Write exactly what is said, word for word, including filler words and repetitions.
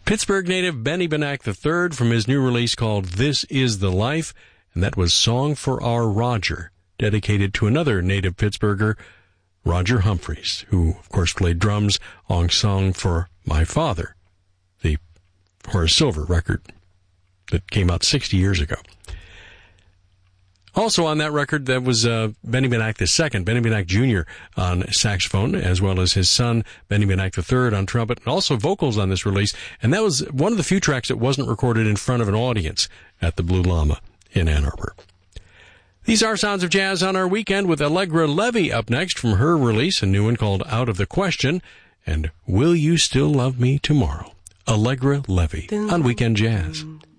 Pittsburgh native Benny Benack the third from his new release called This Is the Life, and that was Song for Our Roger, dedicated to another native Pittsburgher, Roger Humphreys, who, of course, played drums on Song for My Father, the Horace Silver record that came out sixty years ago. Also on that record, that was uh, Benny Benack the second, Benny Benack Junior on saxophone, as well as his son, Benny Benack the third on trumpet, and also vocals on this release. And that was one of the few tracks that wasn't recorded in front of an audience at the Blue Llama in Ann Arbor. These are Sounds of Jazz on our weekend, with Allegra Levy up next from her release, a new one called Out of the Question, and Will You Still Love Me Tomorrow? Allegra Levy on Weekend Jazz.